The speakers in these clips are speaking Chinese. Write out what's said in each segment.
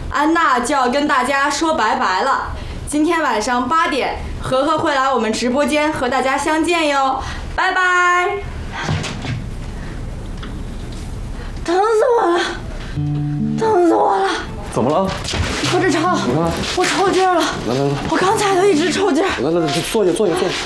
安娜就要跟大家说拜拜了。今天晚上8点，和和会来我们直播间和大家相见哟，拜拜。疼死我了，疼死我了！ 怎么了？ 何志超， 你看， 我抽筋了。 来， 我刚才就一直抽筋。 来，坐下。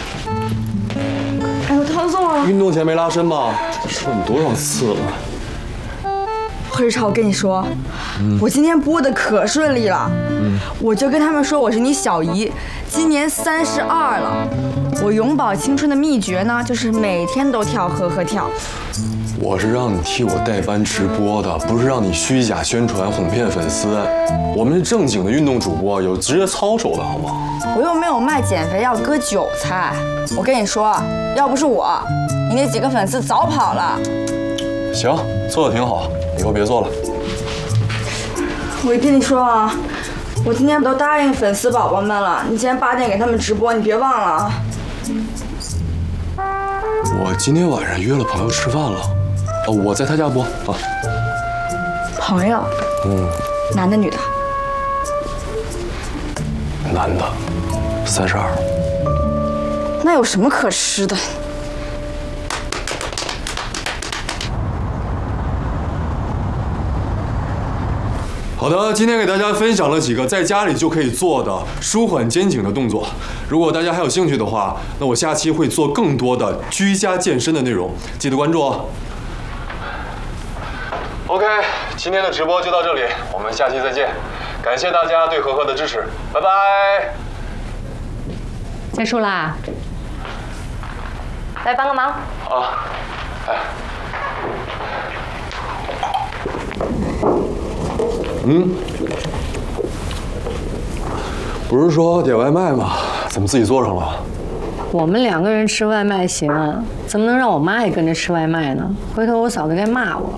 哎呦，疼死我了！ 运动前没拉伸吧？说你多少次了？ 何志超，我跟你说，我今天播的可顺利了。我就跟他们说我是你小姨，今年32了。我永葆青春的秘诀呢，就是每天都跳呵呵跳。 我是让你替我代班直播的，不是让你虚假宣传哄骗粉丝。我们是正经的运动主播，有职业操守的好吗？ 我又没有卖减肥药割韭菜。我跟你说，要不是我，你那几个粉丝早跑了。 行，做得挺好，以后别做了。 我跟你说啊，我今天都答应粉丝宝宝们了，你今天8点给他们直播，你别忘了啊。 我今天晚上约了朋友吃饭了，我在他家播啊。 朋友？男的女的？ 男的，32。 那有什么可吃的？ 好的，今天给大家分享了几个在家里就可以做的舒缓肩颈的动作。如果大家还有兴趣的话，那我下期会做更多的居家健身的内容，记得关注哦。OK， 今天的直播就到这里，我们下期再见。感谢大家对和和的支持，拜拜。 结束啦，来帮个忙。 啊，哎。不是说点外卖吗？怎么自己做上了？ 我们2个人吃外卖行，怎么能让我妈也跟着吃外卖呢？回头我嫂子该骂我。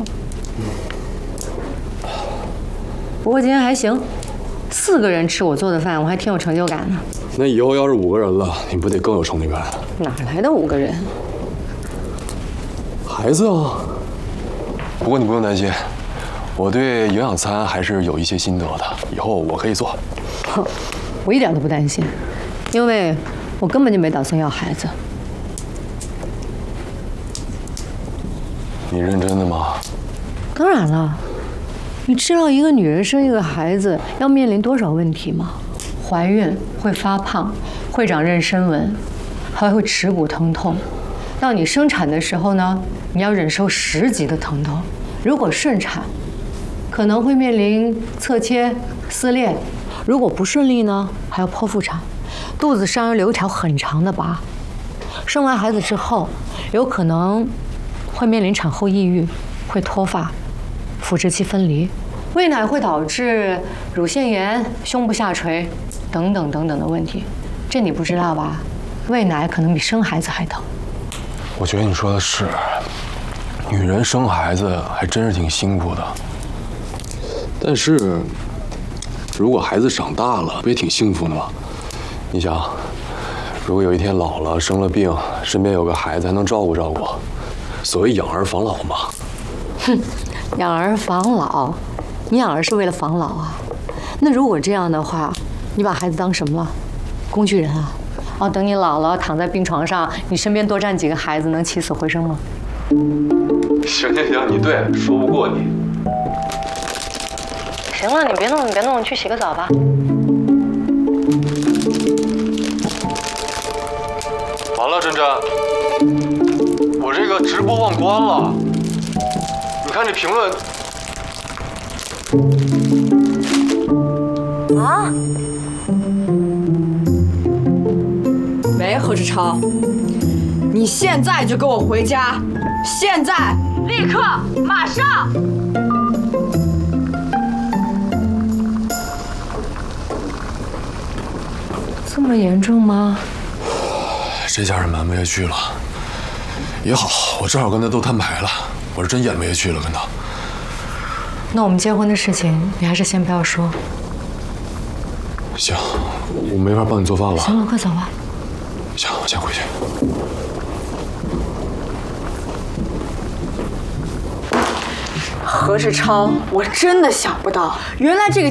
不过今天还行，4个人吃我做的饭，我还挺有成就感的。 那以后要是5个人了，你不得更有成就感？ 哪来的5个人？ 孩子啊。不过你不用担心，我对营养餐还是有一些心得的，以后我可以做。 我一点都不担心，因为我根本就没打算要孩子。 你认真的吗？ 当然了，你知道一个女人生一个孩子要面临多少问题吗？怀孕会发胖，会长妊娠纹，还会耻骨疼痛。到你生产的时候呢，你要忍受10级的疼痛。如果顺产，可能会面临侧切、撕裂。如果不顺利呢，还要剖腹产，肚子上要留一条很长的疤。生完孩子之后，有可能会面临产后抑郁，会脱发，腹直期分离，喂奶会导致乳腺炎、胸部下垂等等的问题。这你不知道吧？喂奶可能比生孩子还疼。 我觉得你说的是，女人生孩子还真是挺辛苦的。但是，如果孩子长大了，不也挺幸福的吗？你想，如果有一天老了，生了病，身边有个孩子还能照顾照顾，所谓养儿防老嘛。 哼，养儿防老，你养儿是为了防老啊？那如果这样的话，你把孩子当什么了？工具人啊？哦，等你老了躺在病床上，你身边多站几个孩子，能起死回生吗？ 行，你对，说不过你。 行了，你别弄，你去洗个澡吧。 完了，珍珍，我这个直播忘关了。你看这评论。 啊？喂，何志超，你现在就跟我回家，现在，立刻，马上！ 这么严重吗？ 这家人瞒不下去了。也好，我正好跟他都摊牌了，我是真演不下去了，跟他。 那我们结婚的事情，你还是先不要说。 行，我没法帮你做饭了。 行了，快走吧。 行，我先回去。 何志超，我真的想不到，原来这个